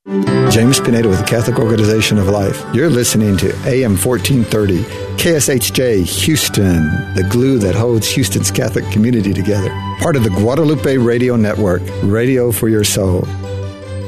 James Pinedo with the Catholic Organization of Life. You're listening to AM 1430, KSHJ Houston, the glue that holds Houston's Catholic community together. Part of the Guadalupe Radio Network, radio for your soul.